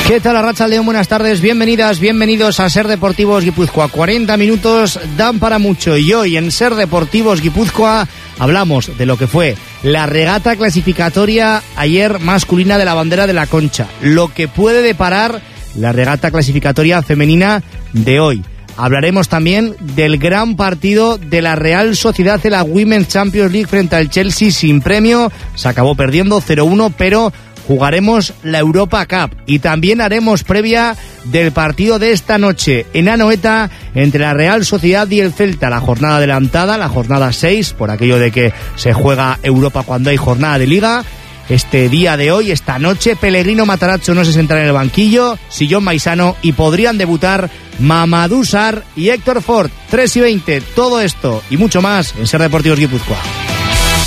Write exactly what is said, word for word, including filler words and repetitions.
¿Qué tal, Arratsaldeon? Buenas tardes, bienvenidas, bienvenidos a Ser Deportivos Guipúzcoa. cuarenta minutos dan para mucho y hoy en Ser Deportivos Guipúzcoa hablamos de lo que fue la regata clasificatoria ayer masculina de la Bandera de la Concha, lo que puede deparar la regata clasificatoria femenina de hoy. Hablaremos también del gran partido de la Real Sociedad de la Women's Champions League frente al Chelsea sin premio. Se acabó perdiendo cero uno, pero jugaremos la Europa Cup y también haremos previa del partido de esta noche en Anoeta entre la Real Sociedad y el Celta, la jornada adelantada, la jornada seis, por aquello de que se juega Europa cuando hay jornada de Liga. Este día de hoy, esta noche, Pellegrino Matarazzo no se sentará en el banquillo, Sillón Maisano, y podrían debutar Mamadou Sarr y Héctor Ford. Tres y veinte, todo esto y mucho más en Ser Deportivos Guipúzcoa.